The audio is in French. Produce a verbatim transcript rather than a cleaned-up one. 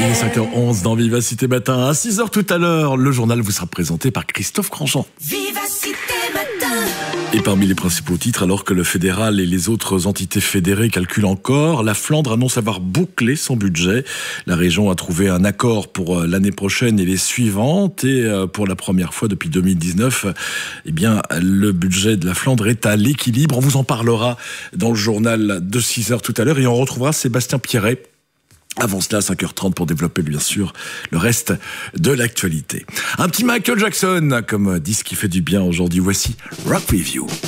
Il est cinq heures onze dans Vivacité Matin. À six heures tout à l'heure, le journal vous sera présenté par Christophe Grandjean. Vivacité Matin. Et parmi les principaux titres, alors que le fédéral et les autres entités fédérées calculent encore, la Flandre annonce avoir bouclé son budget. La région a trouvé un accord pour l'année prochaine et les suivantes. Et pour la première fois depuis deux mille dix-neuf, eh bien, le budget de la Flandre est à l'équilibre. On vous en parlera dans le journal de six heures tout à l'heure et on retrouvera Sébastien Pierret. Avant cela, cinq heures trente pour développer bien sûr le reste de l'actualité. Un petit Michael Jackson comme disque qui fait du bien aujourd'hui. Voici Rock Review.